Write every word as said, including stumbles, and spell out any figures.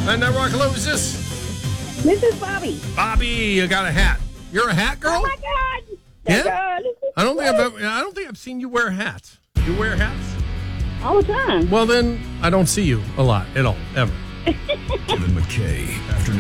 And that rock, hello, who's this? This is Bobby. Bobby, you got a hat. You're a hat girl? Oh my God! Yeah? God. I don't think I've ever, I don't think I've seen you wear hats. You wear hats? All the time. Well, then I don't see you a lot at all, ever. Kevin McKay, after